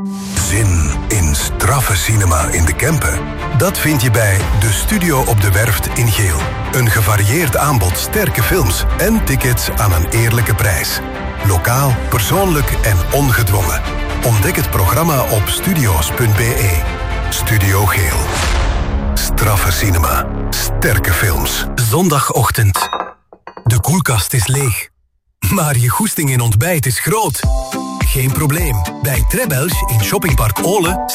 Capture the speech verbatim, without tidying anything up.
Zin in straffe cinema in de Kempen? Dat vind je bij De Studio op de Werft in Geel. Een gevarieerd aanbod sterke films en tickets aan een eerlijke prijs. Lokaal, persoonlijk en ongedwongen. Ontdek het programma op studio's punt b e. Studio Geel. Straffe cinema. Sterke films. Zondagochtend. De koelkast is leeg. Maar je goesting in ontbijt is groot. Geen probleem. Bij Trebelsch in Shoppingpark Ole